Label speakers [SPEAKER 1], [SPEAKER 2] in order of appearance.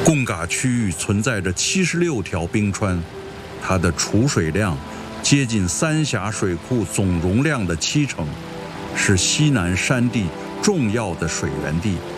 [SPEAKER 1] 贡嘎区域存在着76条冰川，它的储水量接近三峡水库总容量的70%，是西南山地重要的水源地。